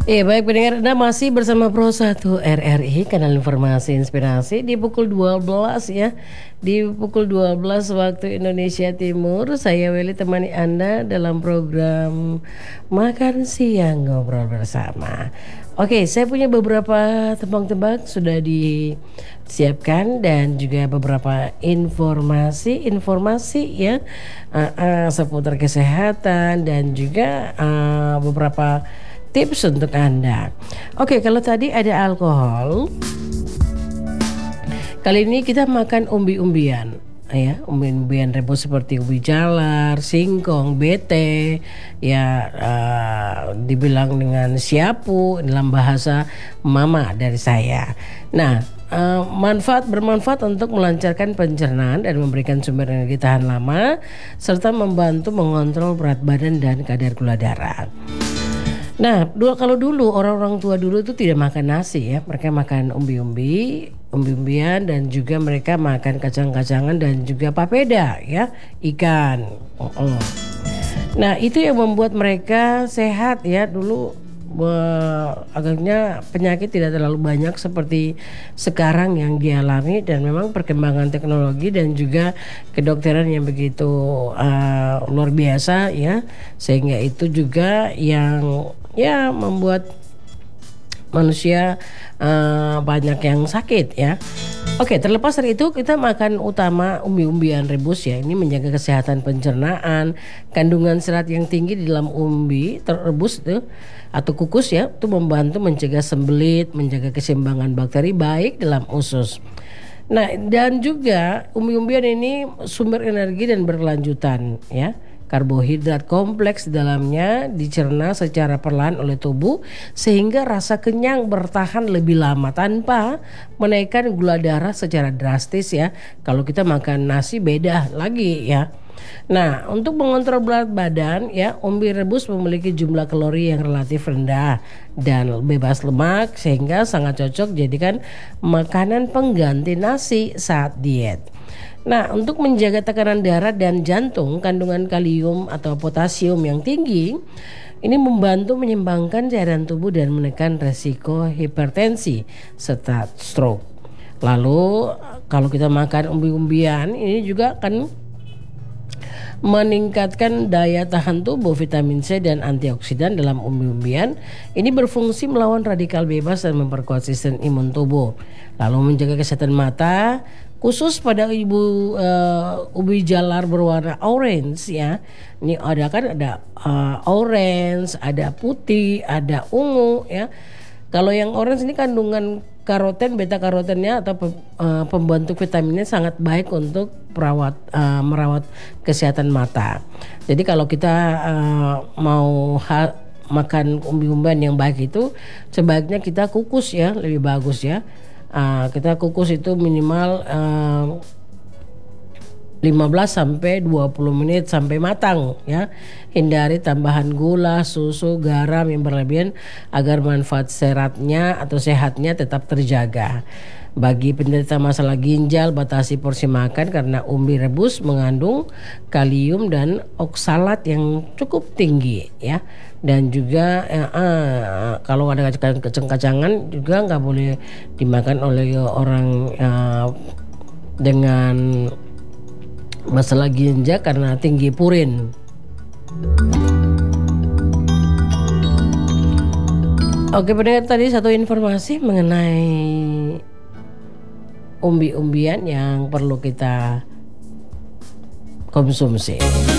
Iya baik pendengar, Anda masih bersama Pro 1 RRI, kanal informasi inspirasi di pukul 12 ya. Di pukul 12 waktu Indonesia Timur, saya Weli temani Anda dalam program Makan Siang Ngobrol Bersama. Oke, saya punya beberapa tebak-tebak sudah disiapkan dan juga beberapa informasi ya seputar kesehatan dan juga beberapa tips untuk Anda. Oke, kalau tadi ada alkohol, kali ini kita makan umbi-umbian ya, umbi-umbian rebus seperti ubi jalar, singkong, bete ya, dibilang dengan siapu dalam bahasa mama dari saya. Nah, bermanfaat untuk melancarkan pencernaan dan memberikan sumber energi tahan lama serta membantu mengontrol berat badan dan kadar gula darah. Nah, kalau dulu orang-orang tua dulu itu tidak makan nasi ya, mereka makan umbi-umbian dan juga mereka makan kacang-kacangan dan juga papeda ya, ikan. Nah, itu yang membuat mereka sehat ya dulu. Agaknya penyakit tidak terlalu banyak seperti sekarang yang dialami dan memang perkembangan teknologi dan juga kedokteran yang begitu luar biasa ya, sehingga itu juga yang ya membuat manusia banyak yang sakit ya. Oke, terlepas dari itu kita makan utama umbi-umbian rebus ya. Ini menjaga kesehatan pencernaan, kandungan serat yang tinggi di dalam umbi terebus itu atau kukus ya, itu membantu mencegah sembelit, menjaga keseimbangan bakteri baik dalam usus. Nah, dan juga umbi-umbian ini sumber energi dan berkelanjutan ya. Karbohidrat kompleks di dalamnya dicerna secara perlahan oleh tubuh sehingga rasa kenyang bertahan lebih lama tanpa menaikkan gula darah secara drastis ya. Kalau kita makan nasi beda lagi ya. Nah, untuk mengontrol berat badan ya, umbi rebus memiliki jumlah kalori yang relatif rendah dan bebas lemak sehingga sangat cocok jadikan makanan pengganti nasi saat diet. Nah, untuk menjaga tekanan darah dan jantung, kandungan kalium atau potasium yang tinggi ini membantu menyeimbangkan cairan tubuh dan menekan resiko hipertensi serta stroke. Lalu kalau kita makan umbi-umbian ini juga akan meningkatkan daya tahan tubuh. Vitamin C dan antioksidan dalam umbi-umbian ini berfungsi melawan radikal bebas dan memperkuat sistem imun tubuh. Lalu menjaga kesehatan mata khusus pada ubi jalar berwarna orange ya. Ini ada orange, ada putih, ada ungu ya. Kalau yang orange ini kandungan karoten, beta karotennya atau pembentuk vitaminnya sangat baik untuk merawat kesehatan mata. Jadi kalau kita mau makan umbi-umbian yang baik itu sebaiknya kita kukus ya, lebih bagus ya. Kita kukus itu minimal 15 sampai 20 menit sampai matang ya. Hindari tambahan gula, susu, garam yang berlebihan agar manfaat seratnya atau sehatnya tetap terjaga. Bagi penderita masalah ginjal, batasi porsi makan karena umbi rebus mengandung kalium dan oksalat yang cukup tinggi ya. Dan juga kalau ada kacang-kacangan juga nggak boleh dimakan oleh orang dengan masalah ginjal karena tinggi purin. Oke pendengar, tadi satu informasi mengenai umbi-umbian yang perlu kita konsumsi.